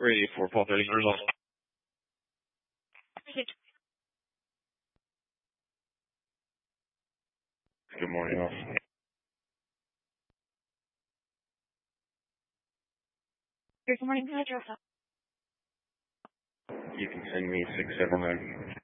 Ready for Paul 30 results. Good morning, all. Good morning, can I address that? You can send me 679.